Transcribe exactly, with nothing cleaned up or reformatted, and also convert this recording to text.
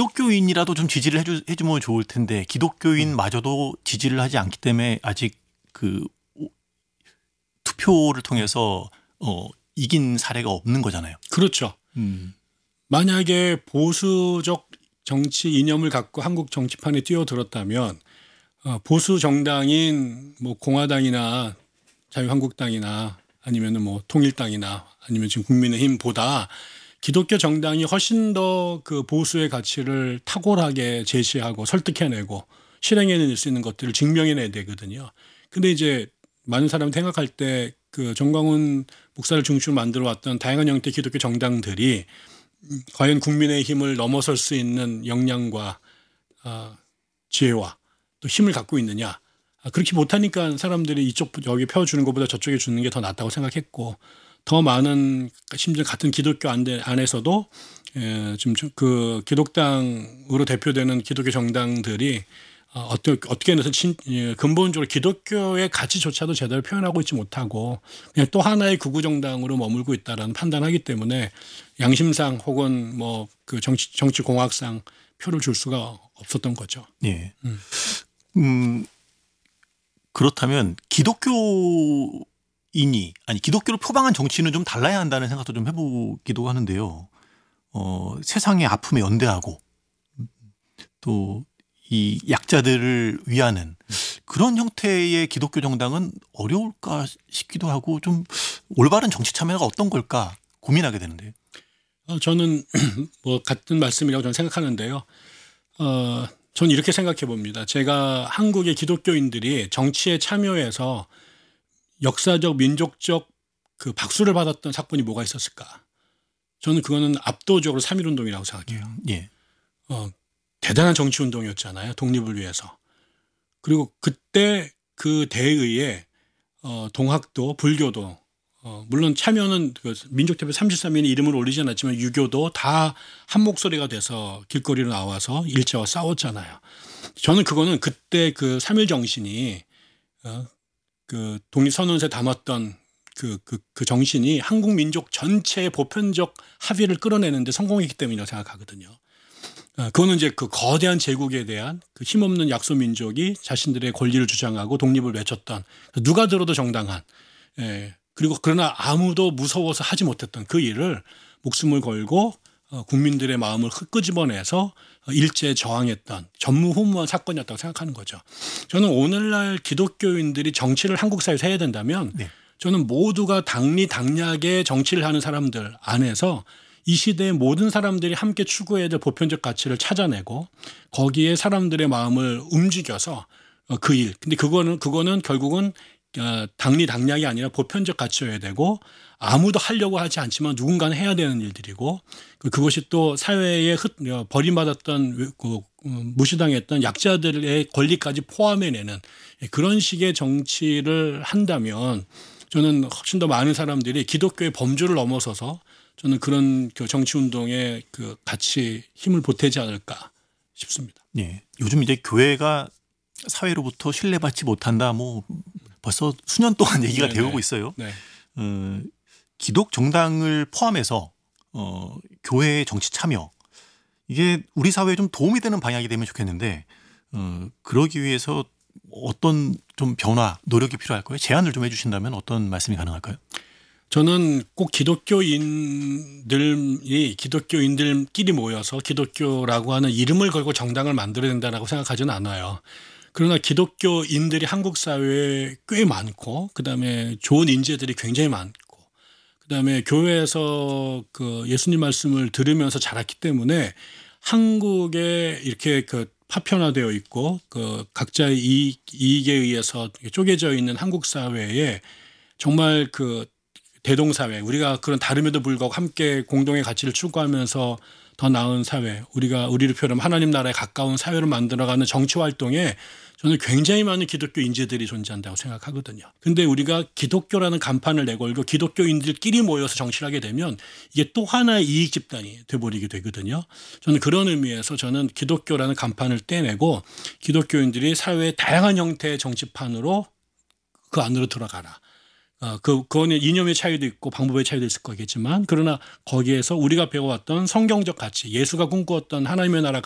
기독교인이라도 좀 지지를 해주, 해주면 좋을 텐데 기독교인마저도 지지를 하지 않기 때문에 아직 그 투표를 통해서 어, 이긴 사례가 없는 거잖아요. 그렇죠. 음. 만약에 보수적 정치 이념을 갖고 한국 정치판에 뛰어들었다면 어, 보수 정당인 뭐 공화당이나 자유한국당이나 아니면은 뭐 통일당이나 아니면 지금 국민의힘보다 기독교 정당이 훨씬 더 그 보수의 가치를 탁월하게 제시하고 설득해내고 실행해낼 수 있는 것들을 증명해내야 되거든요. 근데 이제 많은 사람이 생각할 때 그 정광훈 목사를 중심으로 만들어 왔던 다양한 형태의 기독교 정당들이 과연 국민의힘을 넘어설 수 있는 역량과 어, 지혜와 또 힘을 갖고 있느냐. 그렇게 못하니까 사람들이 이쪽 여기 펴주는 것보다 저쪽에 주는 게 더 낫다고 생각했고 더 많은 심지어 같은 기독교 안에서도 지금 그 기독당으로 대표되는 기독교 정당들이 어떻게 어떻게 해서 근본적으로 기독교의 가치조차도 제대로 표현하고 있지 못하고 그냥 또 하나의 극우 정당으로 머물고 있다라는 판단하기 때문에 양심상 혹은 뭐 그 정치 정치 공학상 표를 줄 수가 없었던 거죠. 예. 음. 음 그렇다면 기독교인이 아니 기독교를 표방한 정치는 좀 달라야 한다는 생각도 좀 해보기도 하는데요. 어, 세상의 아픔에 연대하고 또 이 약자들을 위하는 그런 형태의 기독교 정당은 어려울까 싶기도 하고 좀 올바른 정치 참여가 어떤 걸까 고민하게 되는데요. 어, 저는 뭐 같은 말씀이라고 저는 생각하는데요. 어, 저는 이렇게 생각해 봅니다. 제가 한국의 기독교인들이 정치에 참여해서 역사적 민족적 그 박수를 받았던 사건이 뭐가 있었을까? 저는 그거는 압도적으로 삼일 운동이라고 생각해요. 음, 예. 어, 대단한 정치 운동이었잖아요. 독립을 위해서. 그리고 그때 그 대의에 어, 동학도 불교도 어, 물론 참여는 그 민족대표 삼십삼 인의 이름을 올리지 않았지만 유교도 다 한 목소리가 돼서 길거리로 나와서 일제와 싸웠잖아요. 저는 그거는 그때 그 삼일 정신이 어, 그 독립선언서에 담았던 그, 그, 그 정신이 한국 민족 전체의 보편적 합의를 끌어내는데 성공했기 때문이라고 생각하거든요. 그거는 이제 그 거대한 제국에 대한 그 힘없는 약소 민족이 자신들의 권리를 주장하고 독립을 외쳤던 누가 들어도 정당한 예. 그리고 그러나 아무도 무서워서 하지 못했던 그 일을 목숨을 걸고 국민들의 마음을 끄집어내서 일제에 저항했던 전무후무한 사건이었다고 생각하는 거죠. 저는 오늘날 기독교인들이 정치를 한국 사회에서 해야 된다면 네. 저는 모두가 당리당략의 정치를 하는 사람들 안에서 이 시대의 모든 사람들이 함께 추구해야 될 보편적 가치를 찾아내고 거기에 사람들의 마음을 움직여서 그 일. 근데 그거는 그거는 결국은 당리당략이 아니라 보편적 가치여야 되고 아무도 하려고 하지 않지만 누군가는 해야 되는 일들이고 그것이 또 사회에 버림받았던 무시당했던 약자들의 권리까지 포함해내는 그런 식의 정치를 한다면 저는 훨씬 더 많은 사람들이 기독교의 범주를 넘어서서 저는 그런 그 정치운동에 그 같이 힘을 보태지 않을까 싶습니다. 네. 요즘 이제 교회가 사회로부터 신뢰받지 못한다. 뭐 벌써 수년 동안 얘기가 네네. 되고 있어요. 네. 어, 기독 정당을 포함해서 어, 교회의 정치 참여 이게 우리 사회에 좀 도움이 되는 방향이 되면 좋겠는데 어, 그러기 위해서 어떤 좀 변화, 노력이 필요할까요? 제안을 좀 해주신다면 어떤 말씀이 가능할까요? 저는 꼭 기독교인들이 기독교인들끼리 모여서 기독교라고 하는 이름을 걸고 정당을 만들어야 된다고 생각하지는 않아요. 그러나 기독교인들이 한국 사회에 꽤 많고 그다음에 좋은 인재들이 굉장히 많고 그다음에 교회에서 그 예수님 말씀을 들으면서 자랐기 때문에 한국에 이렇게 그 파편화되어 있고 그 각자의 이익, 이익에 의해서 쪼개져 있는 한국 사회에 정말 그 대동사회 우리가 그런 다름에도 불구하고 함께 공동의 가치를 추구하면서 더 나은 사회 우리가 우리를 표현하면 하나님 나라에 가까운 사회를 만들어가는 정치 활동에 저는 굉장히 많은 기독교 인재들이 존재한다고 생각하거든요. 근데 우리가 기독교라는 간판을 내걸고 기독교인들끼리 모여서 정치를 하게 되면 이게 또 하나의 이익 집단이 돼버리게 되거든요. 저는 그런 의미에서 저는 기독교라는 간판을 떼내고 기독교인들이 사회의 다양한 형태의 정치판으로 그 안으로 들어가라. 어, 그, 그거는 이념의 차이도 있고 방법의 차이도 있을 거겠지만 그러나 거기에서 우리가 배워왔던 성경적 가치 예수가 꿈꾸었던 하나님의 나라